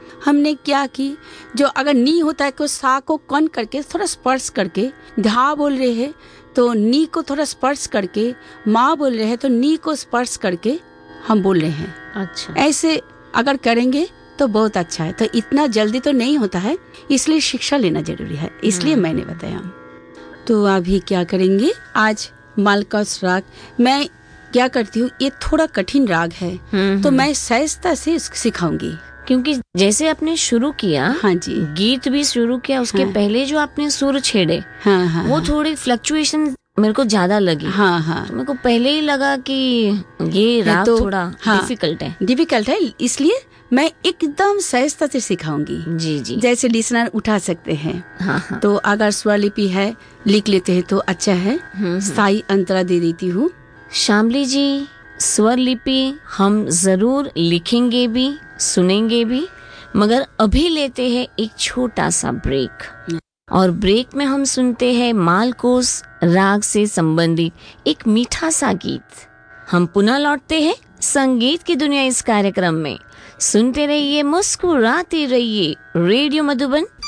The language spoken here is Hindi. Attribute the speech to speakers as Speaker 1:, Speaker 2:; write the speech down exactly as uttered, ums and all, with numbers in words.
Speaker 1: हमने क्या की, जो अगर नी होता है तो सा को कन करके थोड़ा स्पर्श करके, धा बोल रहे हैं तो नी को थोड़ा स्पर्श करके, माँ बोल रहे हैं तो नी को स्पर्श करके हम बोल रहे हैं।
Speaker 2: अच्छा,
Speaker 1: ऐसे अगर करेंगे तो बहुत अच्छा है। तो इतना जल्दी तो नहीं होता है, इसलिए शिक्षा लेना जरूरी है, इसलिए मैंने बताया। तो अभी क्या करेंगे, आज मालकस राग मैं क्या करती हूँ, ये थोड़ा कठिन राग है तो मैं सहजता से इसको सिखाऊंगी।
Speaker 2: क्योंकि जैसे आपने शुरू किया,
Speaker 1: हाँ जी,
Speaker 2: गीत भी शुरू किया, उसके
Speaker 1: हाँ,
Speaker 2: पहले जो आपने सुर छेड़े,
Speaker 1: हाँ, हाँ,
Speaker 2: वो
Speaker 1: हाँ,
Speaker 2: थोड़ी फ्लक्चुएशन मेरे को ज्यादा लगी।
Speaker 1: हाँ, हाँ,
Speaker 2: तो मेरे को पहले ही लगा कि ये राग
Speaker 1: तो,
Speaker 2: थोड़ा
Speaker 1: हाँ,
Speaker 2: डिफिकल्ट है
Speaker 1: डिफिकल्ट है, इसलिए मैं एकदम सहजता से सिखाऊंगी।
Speaker 2: जी जी,
Speaker 1: जैसे लिसनर उठा सकते हैं।
Speaker 2: हाँ हाँ,
Speaker 1: तो अगर स्वरलिपि है लिख लेते हैं तो अच्छा है। स्थाई अंतरा दे देती हूँ।
Speaker 2: श्यामली जी, स्वर लिपि हम जरूर लिखेंगे भी, सुनेंगे भी, मगर अभी लेते हैं एक छोटा सा ब्रेक, और ब्रेक में हम सुनते हैं मालकोस राग से संबंधित एक मीठा सा गीत। हम पुनः लौटते हैं संगीत की दुनिया इस कार्यक्रम में। सुनते रहिए, मुस्कुराते रहिए, रेडियो मधुबन